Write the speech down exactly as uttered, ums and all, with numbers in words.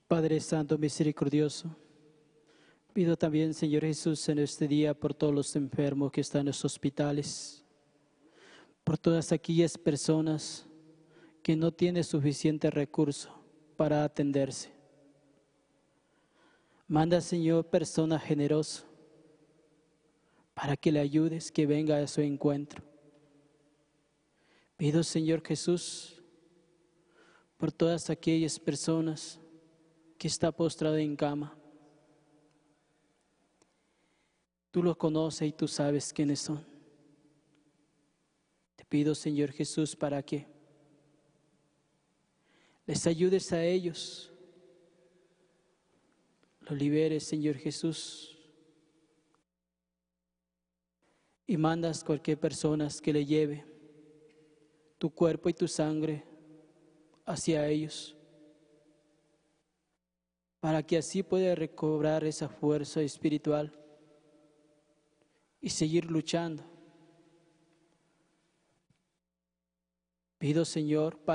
Padre Santo, misericordioso, pido también, Señor Jesús, en este día por todos los enfermos que están en los hospitales, por todas aquellas personas que no tienen suficiente recurso para atenderse. Manda, Señor, persona generosa para que le ayudes, que venga a su encuentro. Pido, Señor Jesús, por todas aquellas personas que están postradas en cama. Tú los conoces y tú sabes quiénes son. Te pido, Señor Jesús, para que les ayudes a ellos, los liberes, Señor Jesús, y mandas cualquier persona que le lleve tu cuerpo y tu sangre hacia ellos, para que así pueda recobrar esa fuerza espiritual y seguir luchando. Pido, Señor,